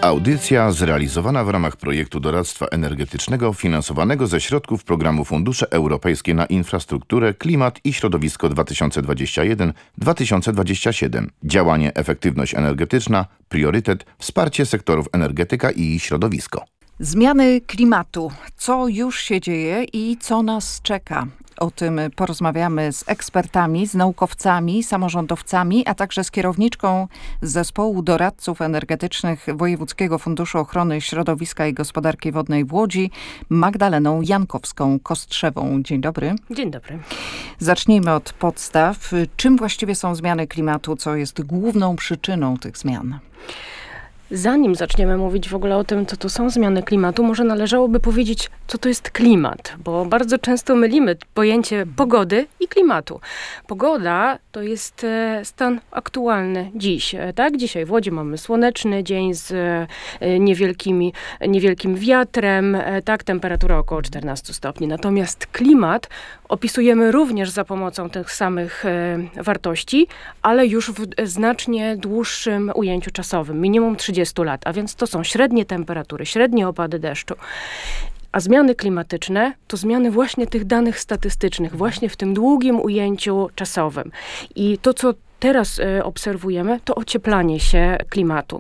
Audycja zrealizowana w ramach projektu doradztwa energetycznego finansowanego ze środków programu Fundusze Europejskie na Infrastrukturę, Klimat i Środowisko 2021-2027. Działanie Efektywność energetyczna, priorytet, wsparcie sektorów energetyka i środowisko. Zmiany klimatu. Co już się dzieje i co nas czeka? O tym porozmawiamy z ekspertami, z naukowcami, samorządowcami, a także z kierowniczką Zespołu Doradców Energetycznych Wojewódzkiego Funduszu Ochrony Środowiska i Gospodarki Wodnej w Łodzi, Magdaleną Jankowską-Kostrzewą. Dzień dobry. Dzień dobry. Zacznijmy od podstaw. Czym właściwie są zmiany klimatu? Co jest główną przyczyną tych zmian? Zanim zaczniemy mówić w ogóle o tym, co to są zmiany klimatu, może należałoby powiedzieć, co to jest klimat, bo bardzo często mylimy pojęcie pogody i klimatu. Pogoda to jest stan aktualny dziś, tak? Dzisiaj w Łodzi mamy słoneczny dzień z niewielkim wiatrem, tak? Temperatura około 14 stopni. Natomiast klimat opisujemy również za pomocą tych samych wartości, ale już w znacznie dłuższym ujęciu czasowym, minimum 30 lat, a więc to są średnie temperatury, średnie opady deszczu. A zmiany klimatyczne to zmiany właśnie tych danych statystycznych, właśnie w tym długim ujęciu czasowym. I to, co teraz obserwujemy, to ocieplanie się klimatu.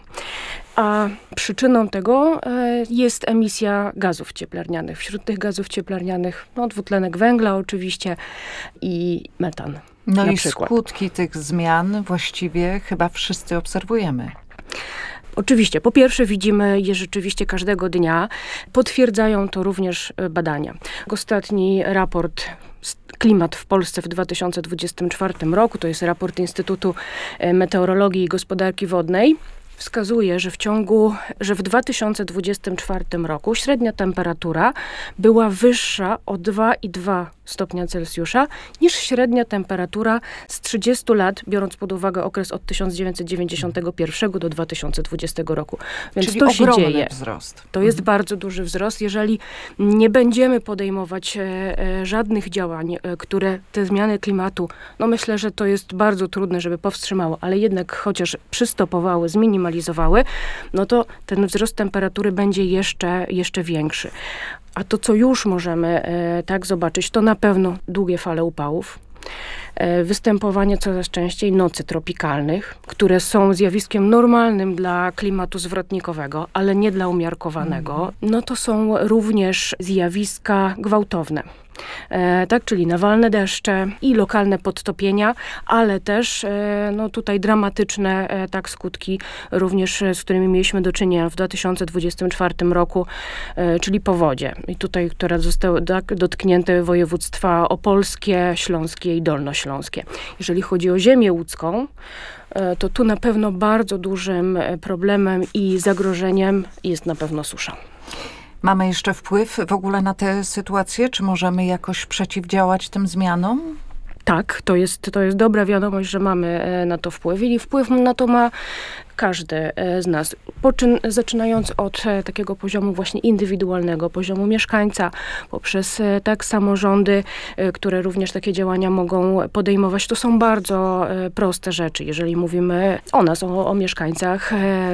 A przyczyną tego jest emisja gazów cieplarnianych. Wśród tych gazów cieplarnianych dwutlenek węgla oczywiście i metan. No i przykład. Skutki tych zmian właściwie chyba wszyscy obserwujemy. Oczywiście, po pierwsze widzimy je rzeczywiście każdego dnia. Potwierdzają to również badania. Ostatni raport Klimat w Polsce w 2024 roku, to jest raport Instytutu Meteorologii i Gospodarki Wodnej, wskazuje, że w 2024 roku średnia temperatura była wyższa o 2,2 stopnia Celsjusza niż średnia temperatura z 30 lat, biorąc pod uwagę okres od 1991 do 2020 roku. Więc czyli to się ogromny dzieje. wzrost. To jest bardzo duży wzrost. Jeżeli nie będziemy podejmować żadnych działań, które te zmiany klimatu, myślę, że to jest bardzo trudne, żeby powstrzymało, ale jednak chociaż przystopowały, zminimalizowały, to ten wzrost temperatury będzie jeszcze większy. A to, co już możemy tak zobaczyć, to na pewno długie fale upałów. Występowanie coraz częściej nocy tropikalnych, które są zjawiskiem normalnym dla klimatu zwrotnikowego, ale nie dla umiarkowanego. To są również zjawiska gwałtowne. Tak, czyli nawalne deszcze i lokalne podtopienia, ale też tutaj dramatyczne skutki również, z którymi mieliśmy do czynienia w 2024 roku, czyli powodzie. I tutaj, które zostały dotknięte województwa opolskie, śląskie i dolnośląskie. Jeżeli chodzi o ziemię łódzką, to tu na pewno bardzo dużym problemem i zagrożeniem jest na pewno susza. Mamy jeszcze wpływ w ogóle na tę sytuację? Czy możemy jakoś przeciwdziałać tym zmianom? Tak, to jest dobra wiadomość, że mamy na to wpływ i wpływ na to ma każdy z nas. Zaczynając od takiego poziomu właśnie indywidualnego, poziomu mieszkańca, poprzez samorządy, które również takie działania mogą podejmować. To są bardzo proste rzeczy. Jeżeli mówimy o nas, o mieszkańcach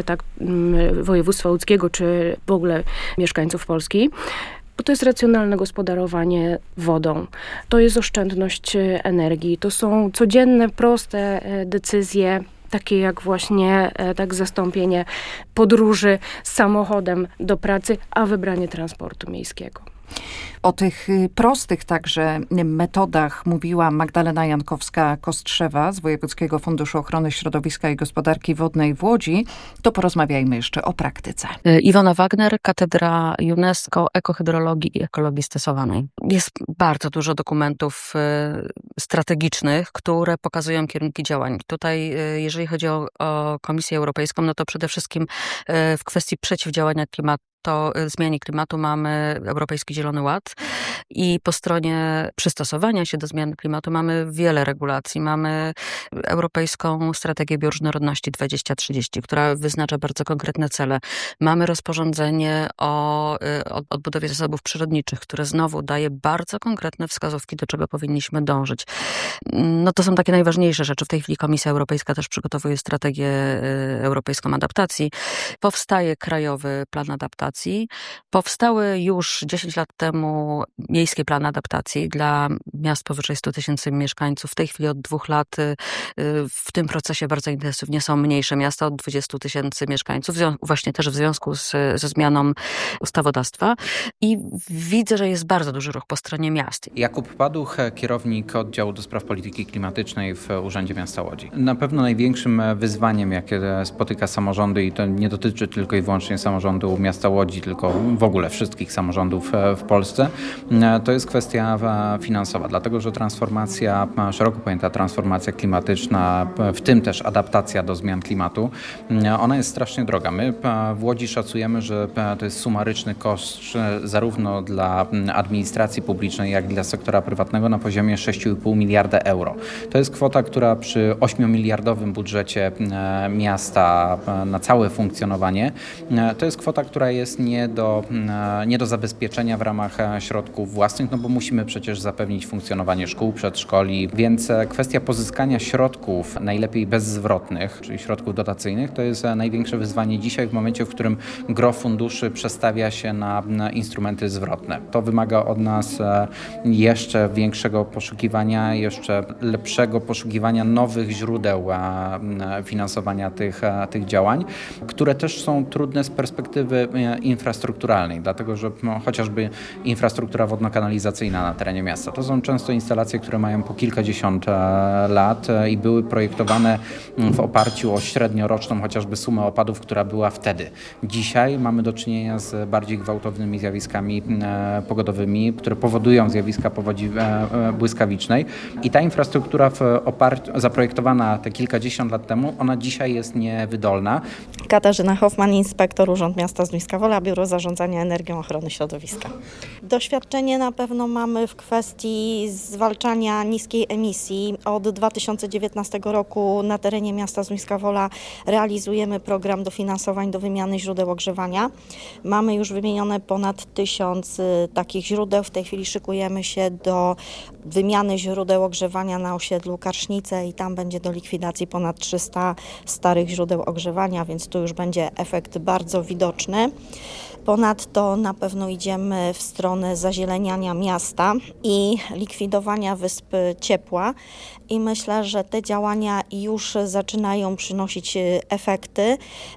województwa łódzkiego, czy w ogóle mieszkańców Polski, bo to jest racjonalne gospodarowanie wodą, to jest oszczędność energii, to są codzienne, proste decyzje, takie jak właśnie zastąpienie podróży samochodem do pracy, a wybranie transportu miejskiego. O tych prostych także metodach mówiła Magdalena Jankowska-Kostrzewa z Wojewódzkiego Funduszu Ochrony Środowiska i Gospodarki Wodnej w Łodzi. To porozmawiajmy jeszcze o praktyce. Iwona Wagner, Katedra UNESCO Ekohydrologii i Ekologii Stosowanej. Jest bardzo dużo dokumentów strategicznych, które pokazują kierunki działań. Tutaj, jeżeli chodzi o Komisję Europejską, to przede wszystkim w kwestii przeciwdziałania to zmianie klimatu mamy Europejski Zielony Ład i po stronie przystosowania się do zmian klimatu mamy wiele regulacji. Mamy Europejską Strategię Bioróżnorodności 2030, która wyznacza bardzo konkretne cele. Mamy rozporządzenie o odbudowie zasobów przyrodniczych, które znowu daje bardzo konkretne wskazówki, do czego powinniśmy dążyć. No to są takie najważniejsze rzeczy. W tej chwili Komisja Europejska też przygotowuje strategię europejską adaptacji. Powstaje Krajowy Plan Adaptacji. Powstały już 10 lat temu miejskie plany adaptacji dla miast powyżej 100 000 mieszkańców. W tej chwili od 2 lat w tym procesie bardzo intensywnie są mniejsze miasta od 20 000 mieszkańców, właśnie też w związku ze zmianą ustawodawstwa. I widzę, że jest bardzo duży ruch po stronie miast. Jakub Paduch, kierownik oddziału do spraw polityki klimatycznej w Urzędzie Miasta Łodzi. Na pewno największym wyzwaniem, jakie spotyka samorządy, i to nie dotyczy tylko i wyłącznie samorządu miasta Łodzi, tylko w ogóle wszystkich samorządów w Polsce, to jest kwestia finansowa, dlatego że transformacja, szeroko pojęta transformacja klimatyczna, w tym też adaptacja do zmian klimatu, ona jest strasznie droga. My w Łodzi szacujemy, że to jest sumaryczny koszt zarówno dla administracji publicznej, jak i dla sektora prywatnego na poziomie 6,5 miliarda euro. To jest kwota, która przy 8-miliardowym budżecie miasta na całe funkcjonowanie, to jest kwota, która jest nie do zabezpieczenia w ramach środków własnych, no bo musimy przecież zapewnić funkcjonowanie szkół, przedszkoli, więc kwestia pozyskania środków, najlepiej bezzwrotnych, czyli środków dotacyjnych, to jest największe wyzwanie dzisiaj w momencie, w którym gros funduszy przestawia się na instrumenty zwrotne. To wymaga od nas jeszcze większego poszukiwania, jeszcze lepszego poszukiwania nowych źródeł finansowania tych działań, które też są trudne z perspektywy infrastrukturalnej, dlatego że chociażby infrastruktura wodno-kanalizacyjna na terenie miasta. To są często instalacje, które mają po kilkadziesiąt lat i były projektowane w oparciu o średnioroczną chociażby sumę opadów, która była wtedy. Dzisiaj mamy do czynienia z bardziej gwałtownymi zjawiskami pogodowymi, które powodują zjawiska powodzi błyskawicznej i ta infrastruktura zaprojektowana te kilkadziesiąt lat temu, ona dzisiaj jest niewydolna. Katarzyna Hoffman, inspektor Urząd Miasta Zduńska Wola, Biuro Zarządzania Energią Ochrony Środowiska. Doświadczenie na pewno mamy w kwestii zwalczania niskiej emisji. Od 2019 roku na terenie miasta Zduńska Wola realizujemy program dofinansowań do wymiany źródeł ogrzewania. Mamy już wymienione ponad 1000 takich źródeł. W tej chwili szykujemy się do wymiany źródeł ogrzewania na osiedlu Karsznice i tam będzie do likwidacji ponad 300 starych źródeł ogrzewania, więc tu już będzie efekt bardzo widoczny. Ponadto na pewno idziemy w stronę zazieleniania miasta i likwidowania wysp ciepła i myślę, że te działania już zaczynają przynosić efekty.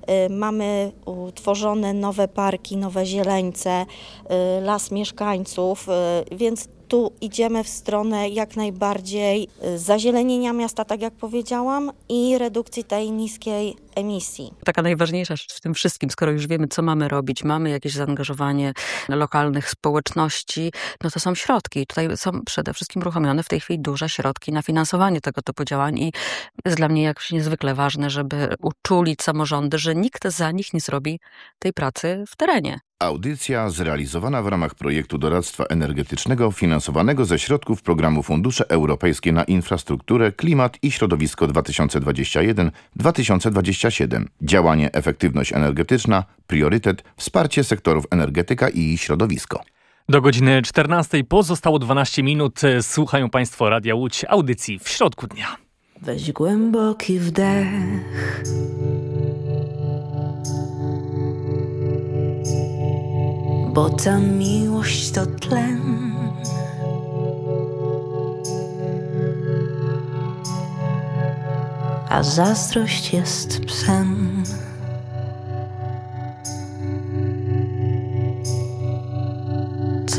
Mamy utworzone nowe parki, nowe zieleńce, las mieszkańców, więc tu idziemy w stronę jak najbardziej zazielenienia miasta, tak jak powiedziałam, i redukcji tej niskiej emisji. Taka najważniejsza rzecz w tym wszystkim, skoro już wiemy, co mamy robić, mamy jakieś zaangażowanie lokalnych społeczności, no to są środki. Tutaj są przede wszystkim uruchomione w tej chwili duże środki na finansowanie tego typu działań i jest dla mnie jakoś niezwykle ważne, żeby uczulić samorządy, że nikt za nich nie zrobi tej pracy w terenie. Audycja zrealizowana w ramach projektu doradztwa energetycznego finansowanego ze środków programu Fundusze Europejskie na Infrastrukturę, Klimat i Środowisko 2021-2027. Działanie Efektywność energetyczna, priorytet, wsparcie sektorów energetyka i środowisko. Do godziny 14 pozostało 12 minut. Słuchają Państwo Radia Łódź, audycji w środku dnia. Weź głęboki wdech. Bo ta miłość to tlen. A zazdrość jest psem.